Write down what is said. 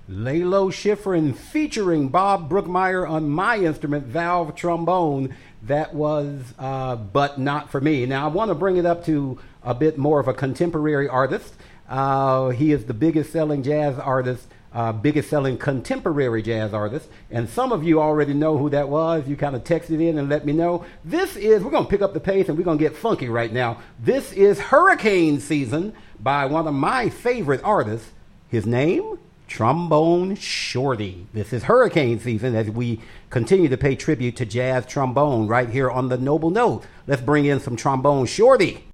Lalo Schifrin featuring Bob Brookmeyer on my instrument, valve trombone. That was But Not For Me. Now, I want to bring it up to a bit more of a contemporary artist. He is the biggest selling jazz artist, biggest selling contemporary jazz artist. And some of you already know who that was. You kind of texted in and let me know. We're going to pick up the pace and we're going to get funky right now. This is Hurricane Season by one of my favorite artists. His name? Trombone Shorty. This is Hurricane Season as we continue to pay tribute to jazz trombone right here on the Noble Note. Let's bring in some Trombone Shorty.